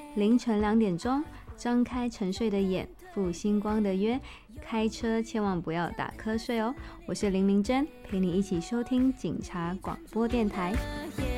凌晨2点钟，张开沉睡的眼，负星光的约，开车千万不要打瞌睡哦。我是林明珍，陪你一起收听警察广播电台。